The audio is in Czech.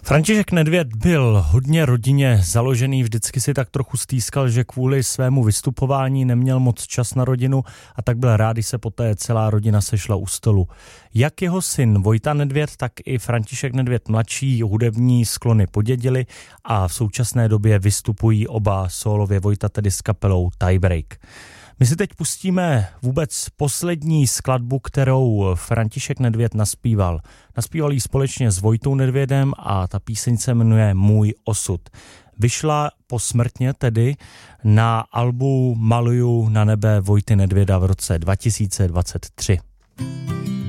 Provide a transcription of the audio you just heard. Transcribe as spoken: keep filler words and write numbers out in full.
František Nedvěd byl hodně rodině založený, vždycky si tak trochu stýskal, že kvůli svému vystupování neměl moc čas na rodinu a tak byl rád, když se poté celá rodina sešla u stolu. Jak jeho syn Vojta Nedvěd, tak i František Nedvěd mladší hudební sklony podědili a v současné době vystupují oba sólově, Vojta tedy s kapelou Tiebreak. My si teď pustíme vůbec poslední skladbu, kterou František Nedvěd naspíval. Naspíval ji společně s Vojtou Nedvědem a ta píseň se jmenuje Můj osud. Vyšla posmrtně tedy na albu Maluju na nebe Vojty Nedvěda v roce dva tisíce dvacet tři.